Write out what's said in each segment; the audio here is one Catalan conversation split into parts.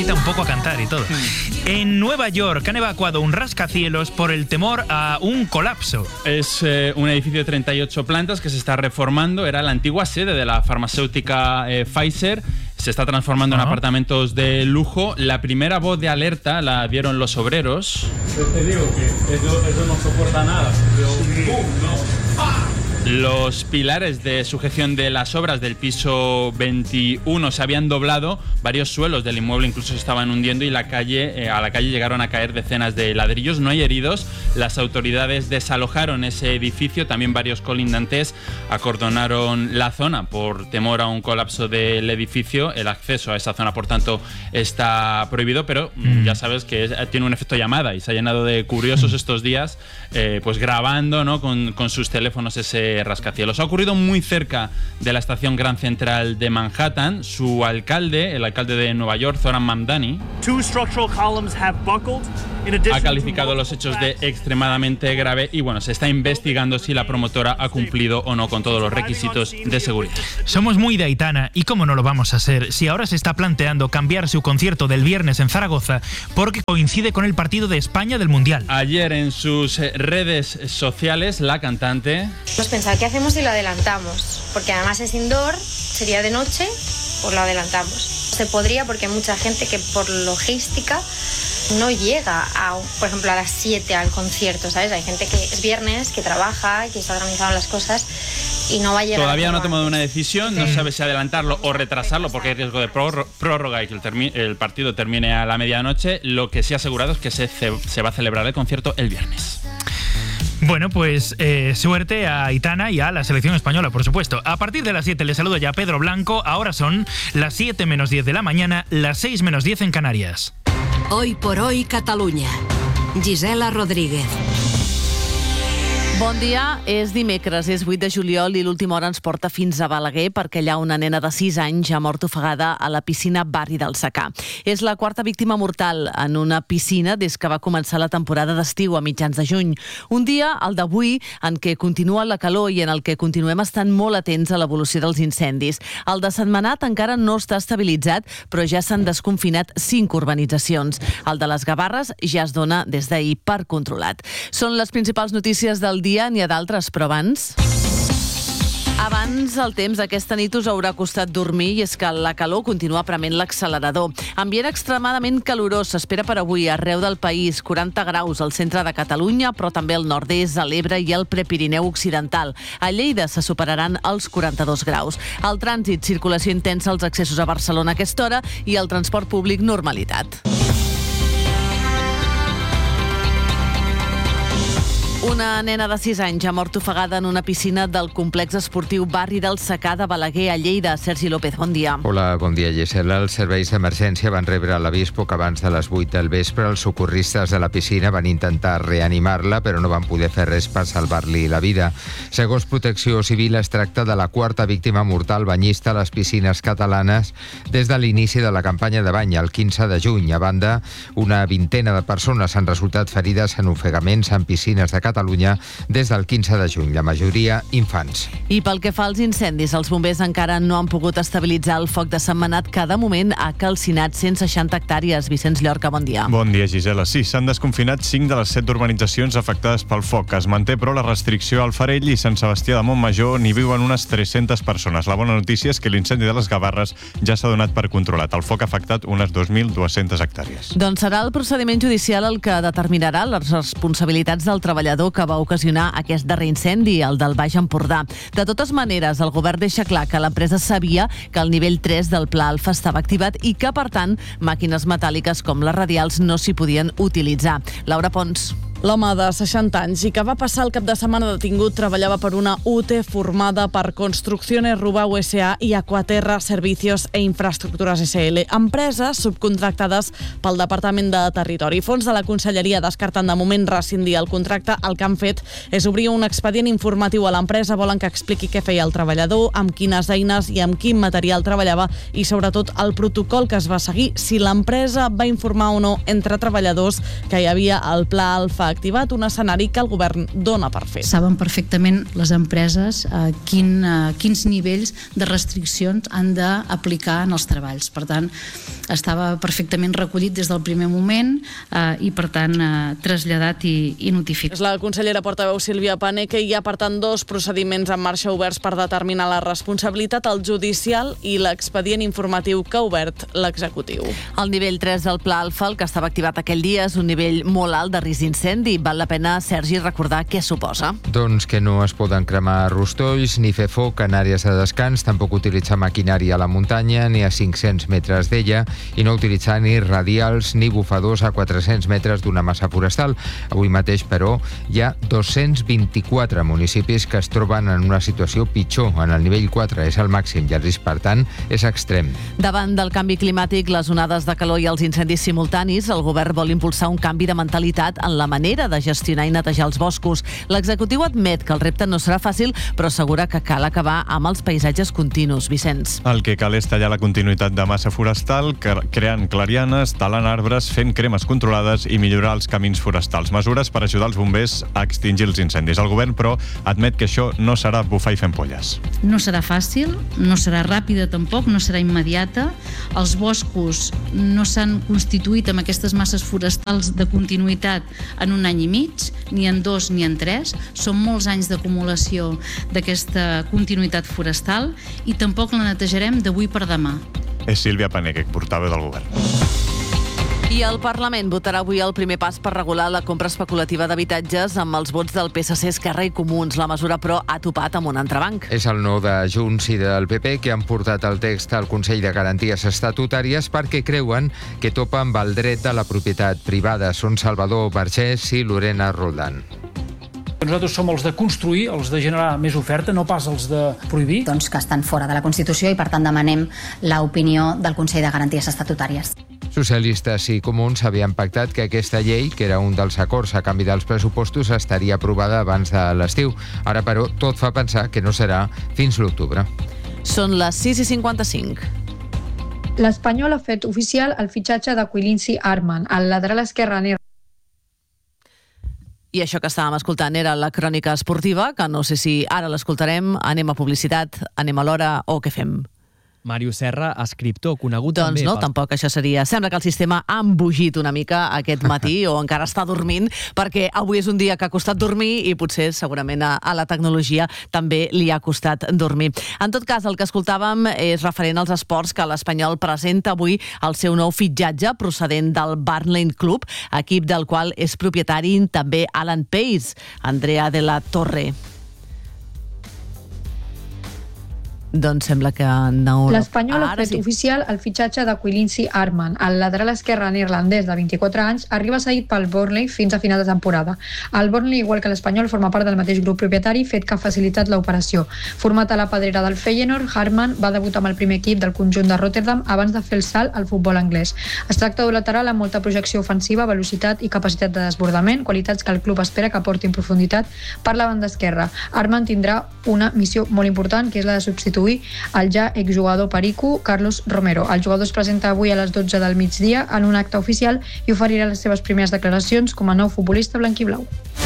invita un poco a cantar y todo. En Nueva York han evacuado un rascacielos por el temor a un colapso. Es un edificio de 38 plantas que se está reformando. Era la antigua sede de la farmacéutica Pfizer. Se está transformando en apartamentos de lujo. La primera voz de alerta la dieron los obreros. Yo te digo que eso no soporta nada. Los pilares de sujeción de las obras del piso 21 se habían doblado, varios suelos del inmueble incluso se estaban hundiendo y a la calle llegaron a caer decenas de ladrillos. No hay heridos, las autoridades desalojaron ese edificio, también varios colindantes acordonaron la zona por temor a un colapso del edificio. El acceso a esa zona, por tanto, está prohibido, pero ya sabes que tiene un efecto llamada y se ha llenado de curiosos estos días, pues grabando, ¿no?, con sus teléfonos ese rascacielos. Ha ocurrido muy cerca de la estación Grand Central de Manhattan. Su alcalde, el alcalde de Nueva York, Zoran Mamdani, ha calificado los hechos de extremadamente grave y bueno, se está investigando si la promotora ha cumplido o no con todos los requisitos de seguridad. Somos muy de Aitana y cómo no lo vamos a ser si ahora se está planteando cambiar su concierto del viernes en Zaragoza porque coincide con el partido de España del Mundial. Ayer en sus redes sociales la cantante... Hemos pensado, ¿qué hacemos si lo adelantamos? Porque además es indoor, sería de noche, pues lo adelantamos. Se podría porque hay mucha gente que por logística no llega, por ejemplo, a las 7 al concierto, ¿sabes? Hay gente que es viernes, que trabaja, que está organizando las cosas y no va a llegar. Todavía no ha tomado una decisión, no sabe si adelantarlo o retrasarlo porque hay riesgo de prórroga y que el partido termine a la medianoche. Lo que sí ha asegurado es que se va a celebrar el concierto el viernes. Bueno, pues suerte a Aitana y a la selección española, por supuesto. A partir de las 7 le saludo ya Pedro Blanco. Ahora son las 7 menos 10 de la mañana, las 6 menos 10 en Canarias. Hoy por hoy, Catalunya. Gisela Rodríguez. Bon dia, és dimecres, és 8 de juliol i l'última hora ens porta fins a Balaguer perquè allà una nena de 6 anys ha mort ofegada a la piscina Barri del Secà. És la quarta víctima mortal en una piscina des que va començar la temporada d'estiu a mitjans de juny. Un dia, el d'avui, en què continua la calor i en el que continuem estant molt atents a l'evolució dels incendis. El de Sentmenat encara no està estabilitzat, però ja s'han desconfinat 5 urbanitzacions. El de les Gavarres ja es dona des d'ahir per controlat. Són les principals notícies del dia. N'hi ha d'altres, però abans el temps aquesta nit us haurà costat dormir i és que la calor continua prement l'accelerador. Ambient extremadament calorós s'espera per avui arreu del país, 40 graus al centre de Catalunya, però també al nord-est, a l'Ebre i al Prepirineu occidental. A Lleida se superaran els 42 graus. El trànsit, circulació intensa als accessos a Barcelona a aquesta hora i el transport públic normalitat. Una nena de 6 anys ha mort ofegada en una piscina del complex esportiu Barri del Secà de Balaguer a Lleida. Sergi López, bon dia. Hola, bon dia, Gisela. Els serveis d'emergència van rebre l'avís poc abans de les 8 del vespre. Els socorristes de la piscina van intentar reanimar-la, però no van poder fer res per salvar-li la vida. Segons Protecció Civil, es tracta de la quarta víctima mortal banyista a les piscines catalanes des de l'inici de la campanya de bany, el 15 de juny. A banda, una vintena de persones han resultat ferides en ofegaments en piscines de Catalunya des del 15 de juny, la majoria infants. I pel que fa als incendis, els bombers encara no han pogut estabilitzar el foc de Sentmenat que de moment ha calcinat 160 hectàrees. Vicenç Llorca, bon dia. Bon dia, Gisela. Sí, s'han desconfinat 5 de les 7 urbanitzacions afectades pel foc. Es manté, però, la restricció al Farell i Sant Sebastià de Montmajor n'hi viuen unes 300 persones. La bona notícia és que l'incendi de les Gavarres ja s'ha donat per controlat. El foc ha afectat unes 2.200 hectàrees. Doncs serà el procediment judicial el que determinarà les responsabilitats del treballador que va ocasionar aquest darrer incendi, el del Baix Empordà. De totes maneres, el govern deixa clar que l'empresa sabia que el nivell 3 del Pla Alfa estava activat i que, per tant, màquines metàl·liques com les radials no s'hi podien utilitzar. Laura Pons. L'home de 60 anys i que va passar el cap de setmana detingut treballava per una UT formada per Construcciones Rubau S.A. i Aquaterra Servicios e Infraestructures S.L., empreses subcontractades pel Departament de Territori. Fons de la Conselleria descarten de moment rescindir el contracte. El que han fet és obrir un expedient informatiu a l'empresa. Volen que expliqui què feia el treballador, amb quines eines i amb quin material treballava i, sobretot, el protocol que es va seguir, si l'empresa va informar o no entre treballadors que hi havia el Pla Alfa activat, un escenari que el govern dona per fet. Saben perfectament les empreses quins nivells de restriccions han d'aplicar en els treballs. Per tant, estava perfectament recollit des del primer moment i, per tant, traslladat i notificat. És la consellera portaveu Sílvia Pané, que hi ha, per tant, 2 procediments en marxa oberts per determinar la responsabilitat, el judicial i l'expedient informatiu que ha obert l'executiu. El nivell 3 del Pla Alfa, el que estava activat aquell dia, és un nivell molt alt de risc d'incendi. Val la pena, Sergi, recordar què suposa. Doncs que no es poden cremar rostolls ni fer foc en àrees de descans, tampoc utilitzar maquinària a la muntanya ni a 500 metres d'ella i no utilitzar ni radials ni bufadors a 400 metres d'una massa forestal. Avui mateix, però, hi ha 224 municipis que es troben en una situació pitjor. En el nivell 4 és el màxim i el risc, per tant, és extrem. Davant del canvi climàtic, les onades de calor i els incendis simultanis, el govern vol impulsar un canvi de mentalitat en la manera de gestionar i netejar els boscos. L'executiu admet que el repte no serà fàcil, però assegura que cal acabar amb els paisatges continus. Vicenç. El que cal és tallar la continuïtat de massa forestal, creant clarianes, talant arbres, fent cremes controlades i millorar els camins forestals. Mesures per ajudar els bombers a extingir els incendis. El govern, però, admet que això no serà bufar i fent polles. No serà fàcil, no serà ràpida tampoc, no serà immediata. Els boscos no s'han constituït amb aquestes masses forestals de continuïtat en un any i mig, ni en 2 ni en 3. Són molts anys d'acumulació d'aquesta continuïtat forestal i tampoc la netejarem d'avui per demà. És Sílvia Pané, portaveu del govern. I el Parlament votarà avui el primer pas per regular la compra especulativa d'habitatges amb els vots del PSC, Esquerra i Comuns. La mesura, però, ha topat amb un entrebanc. És el no de Junts i del PP que han portat el text al Consell de Garanties Estatutàries perquè creuen que topa amb el dret de la propietat privada. Són Salvador Vergés i Lorena Roldán. Nosaltres som els de construir, els de generar més oferta, no pas els de prohibir. Doncs que estan fora de la Constitució i, per tant, demanem l'opinió del Consell de Garanties Estatutàries. Socialistes i Comuns havien pactat que aquesta llei, que era un dels acords a canvi dels pressupostos, estaria aprovada abans de l'estiu. Ara, però, tot fa pensar que no serà fins l'octubre. Són les 6:55. L'Espanyol ha fet oficial el fitxatge de Quillincy Arman, el lateral esquerre. I això que estàvem escoltant era la crònica esportiva, que no sé si ara l'escoltarem, anem a publicitat, anem a l'hora o què fem? Màrius Serra, escriptor, conegut doncs també... Doncs no, tampoc això seria... Sembla que el sistema ha embogit una mica aquest matí o encara està dormint, perquè avui és un dia que ha costat dormir i potser segurament a la tecnologia també li ha costat dormir. En tot cas, el que escoltàvem és referent als esports, que l'Espanyol presenta avui el seu nou fitxatge procedent del Burnley Club, equip del qual és propietari també Alan Pace, Andrea de la Torre. Doncs sembla que no... L'Espanyol ha fet oficial el fitxatge de Quillincy Arman. El lateral esquerre neerlandès de 24 anys arriba cedit pel Burnley fins a final de temporada. El Burnley, igual que l'Espanyol, forma part del mateix grup propietari, fet que ha facilitat l'operació. Format a la pedrera del Feyenoord, Arman va debutar amb el primer equip del conjunt de Rotterdam abans de fer el salt al futbol anglès. Es tracta d'un lateral amb molta projecció ofensiva, velocitat i capacitat de desbordament, qualitats que el club espera que aportin profunditat per la banda esquerra. Arman tindrà una missió molt important, que és la de substituir el ja exjugador perico Carlos Romero. El jugador es presenta avui a les 12 del migdia en un acte oficial i oferirà les seves primeres declaracions com a nou futbolista blanquiblau.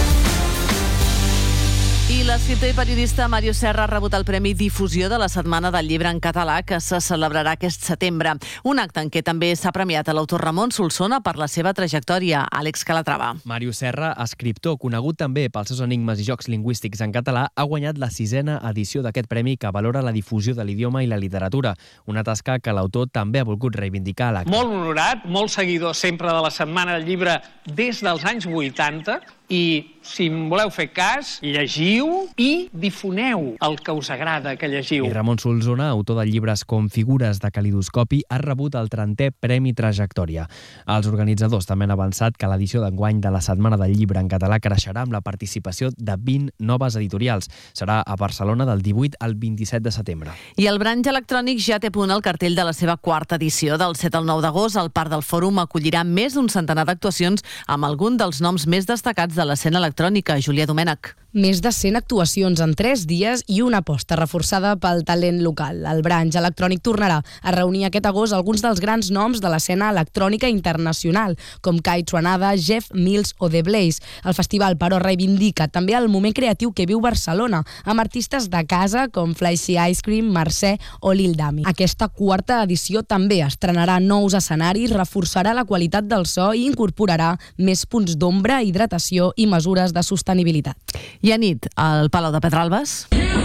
I l'escriptor i periodista Màrius Serra ha rebut el Premi Difusió de la Setmana del Llibre en Català, que se celebrarà aquest setembre. Un acte en què també s'ha premiat a l'autor Ramon Solsona per la seva trajectòria. Àlex Calatrava. Màrius Serra, escriptor, conegut també pels seus enigmes i jocs lingüístics en català, ha guanyat la 6a edició d'aquest premi que valora la difusió de l'idioma i la literatura. Una tasca que l'autor també ha volgut reivindicar a l'acte. Molt honorat, molt seguidor sempre de la Setmana del Llibre des dels anys 80, i si em voleu fer cas, llegiu i difoneu el que us agrada que llegiu. I Ramon Solsona, autor de llibres com Figures de calidoscopi, ha rebut el 30è Premi Trajectòria. Els organitzadors també han avançat que l'edició d'enguany de la Setmana del Llibre en Català creixerà amb la participació de 20 noves editorials. Serà a Barcelona del 18 al 27 de setembre. I el Branch Electrònic ja té a punt el cartell de la seva 4ª edició. Del 7 al 9 d'agost, el Parc del Fòrum acollirà més d'un centenar d'actuacions amb algun dels noms més destacats de l'escena electrònica. Julià Domènech. més de 100 actuacions en 3 dies i una aposta reforçada pel talent local. El Branch Electrònic tornarà a reunir aquest agost alguns dels grans noms de l'escena electrònica internacional, com Kai Tronada, Jeff Mills o The Blaze. El festival, però, reivindica també el moment creatiu que viu Barcelona, amb artistes de casa com Flashy Ice Cream, Mercè o Lil Dami. Aquesta 4ª edició també estrenarà nous escenaris, reforçarà la qualitat del so i incorporarà més punts d'ombra, hidratació i mesures de sostenibilitat. I a nit, al Palau de Pedralbes.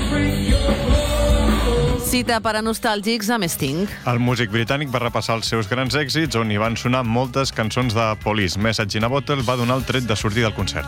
Cita per a nostàlgics amb Sting. El músic britànic va repassar els seus grans èxits, on hi van sonar moltes cançons de Police. Message in a Bottle va donar el tret de sortir del concert.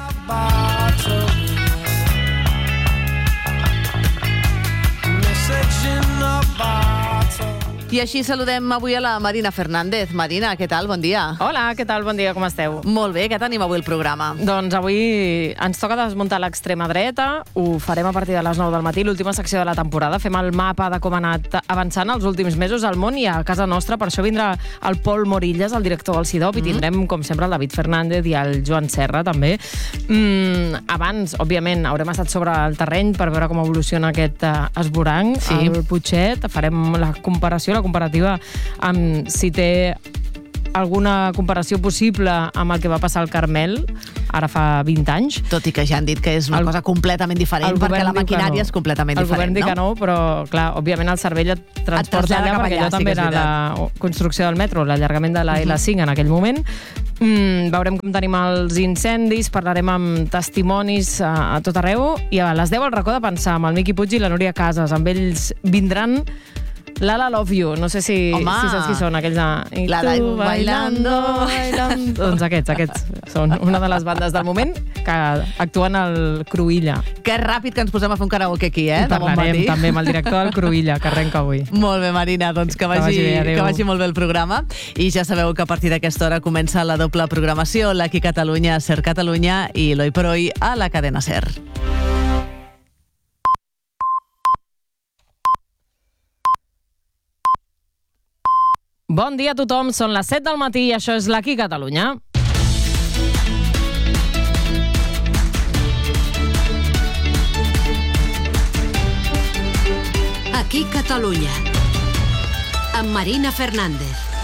I així saludem avui a la Marina Fernández. Marina, què tal? Bon dia. Hola, què tal? Bon dia, com esteu? Molt bé, què tenim avui el programa? Doncs avui ens toca desmuntar l'extrema dreta, ho farem a partir de les 9 del matí, l'última secció de la temporada. Fem el mapa de com ha anat avançant els últims mesos al món i a casa nostra. Per això vindrà el Pol Morillas, el director del CIDOB, i tindrem, com sempre, el David Fernández i el Joan Serra, també. Abans, òbviament, haurem estat sobre el terreny per veure com evoluciona aquest esborang, el Putxet. Farem la comparativa amb si té alguna comparació possible amb el que va passar al Carmel ara fa 20 anys. Tot i que ja han dit que és una cosa completament diferent, perquè la maquinària és completament diferent, no? El govern diu que no, però, clar, òbviament el cervell et transporta allà, perquè allò també era la construcció del metro, l'allargament de la L5 en aquell moment. Veurem com tenim els incendis, parlarem amb testimonis a tot arreu, i a les 10 al racó de pensar amb el Miqui Puig i la Núria Casas. Amb ells vindran Lala Love You, no sé si saps qui són, aquells de... La Daigo bailando. Doncs aquests són una de les bandes del moment que actuen al Cruïlla. Que ràpid que ens posem a fer un karaoke aquí, I parlarem també amb el director del Cruïlla, que arrenca avui. Molt bé, Marina, doncs que vagi molt bé el programa. I ja sabeu que a partir d'aquesta hora comença la doble programació, l'Aquí Catalunya, Ser Catalunya i l'Hoy por Hoy a la cadena Ser. Bon dia a tothom, són les 7 del matí i això és l'Aquí Catalunya. Aquí Catalunya, amb Marina Fernández.